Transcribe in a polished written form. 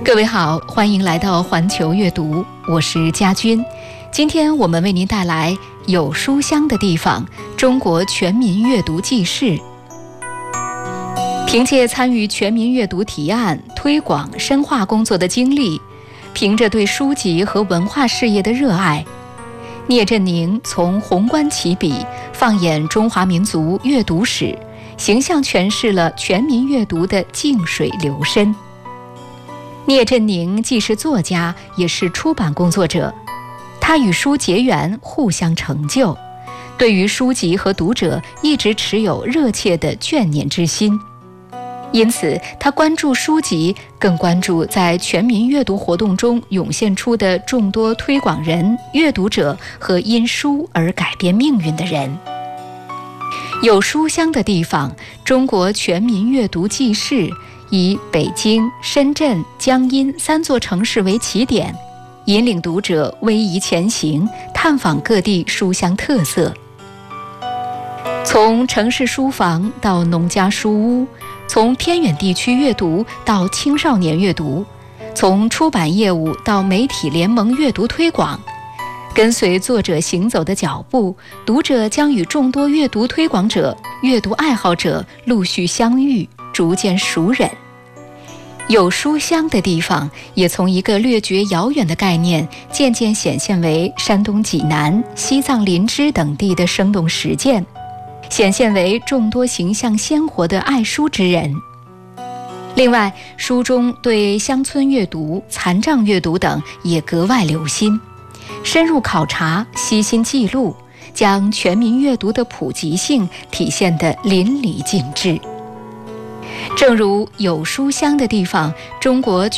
各位好，欢迎来到环球阅读，我是佳君。今天我们为您带来有书香的地方——中国全民阅读记事。凭借参与全民阅读提案、推广、深化工作的经历，凭着对书籍和文化事业的热爱，聂振宁从宏观起笔，放眼中华民族阅读史，形象诠释了全民阅读的静水流深。聂振宁既是作家，也是出版工作者，他与书结缘，互相成就，对于书籍和读者一直持有热切的眷念之心。因此，他关注书籍，更关注在全民阅读活动中涌现出的众多推广人、阅读者和因书而改变命运的人。有书香的地方，中国全民阅读记事以北京、深圳、江阴3座城市为起点，引领读者逶迤前行，探访各地书香特色。从城市书房到农家书屋，从偏远地区阅读到青少年阅读，从出版业务到媒体联盟阅读推广，跟随作者行走的脚步，读者将与众多阅读推广者、阅读爱好者陆续相遇，逐渐熟稔。有书香的地方，也从一个略觉遥远的概念，渐渐显现为山东济南、西藏林芝等地的生动实践，显现为众多形象鲜活的爱书之人。另外，书中对乡村阅读、残障阅读等也格外留心，深入考察，悉心记录，将全民阅读的普及性体现得淋漓尽致。正如有书香的地方，中国